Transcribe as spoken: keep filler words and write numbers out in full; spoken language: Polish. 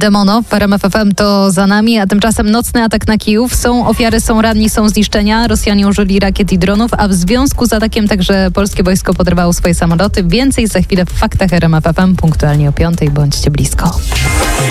Demono w R M F F M to za nami, a tymczasem nocny atak na Kijów. Są ofiary, są ranni, są zniszczenia. Rosjanie użyli rakiet i dronów, a w związku z atakiem także polskie wojsko podrywało swoje samoloty. Więcej za chwilę w Faktach R M F F M, punktualnie o piątej. Bądźcie blisko.